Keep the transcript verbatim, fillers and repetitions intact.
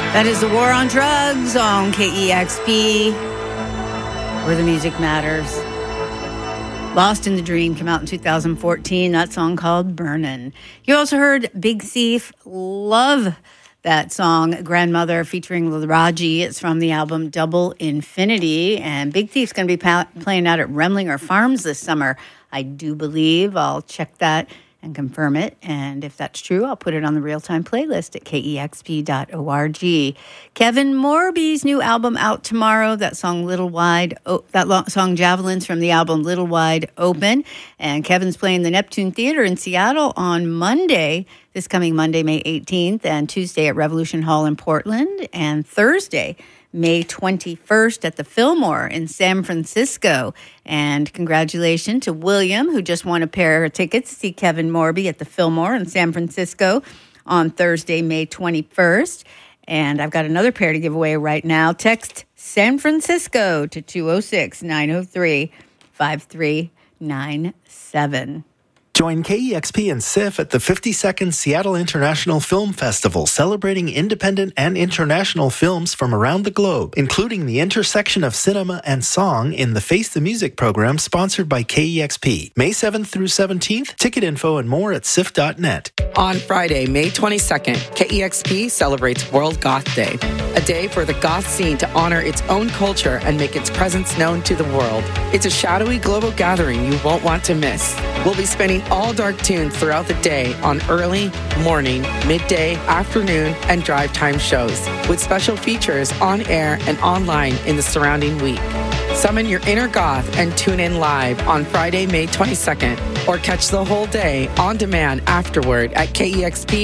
That is the War on Drugs on K E X P, where the music matters. Lost in the Dream came out in two thousand fourteen. That song called Burnin'. You also heard Big Thief. Love that song, Grandmother, featuring Raji. It's from the album Double Infinity. And Big Thief's going to be pa- playing out at Remlinger Farms this summer, I do believe. I'll check that and confirm it. And if that's true, I'll put it on the real-time playlist at K E X P dot org. Kevin Morby's new album out tomorrow. That song Little Wide, o- that long, song Javelins from the album Little Wide Open. And Kevin's playing the Neptune Theater in Seattle on Monday, this coming Monday, May eighteenth, and Tuesday at Revolution Hall in Portland, and Thursday, May twenty-first at the Fillmore in San Francisco. And congratulations to William, who just won a pair of tickets to see Kevin Morby at the Fillmore in San Francisco on Thursday, May twenty-first. And I've got another pair to give away right now. Text San Francisco to two oh six, nine oh three, five three nine seven. Join K E X P and S I F at the fifty-second Seattle International Film Festival, celebrating independent and international films from around the globe, including the intersection of cinema and song in the Face the Music program sponsored by K E X P. May seventh through seventeenth, ticket info and more at S I F dot net. On Friday, May twenty-second, K E X P celebrates World Goth Day, a day for the goth scene to honor its own culture and make its presence known to the world. It's a shadowy global gathering you won't want to miss. We'll be spinning all dark tunes throughout the day on early, morning, midday, afternoon, and drive time shows, with special features on air and online in the surrounding week. Summon your inner goth and tune in live on Friday, May twenty-second, or catch the whole day on demand afterward at K E X P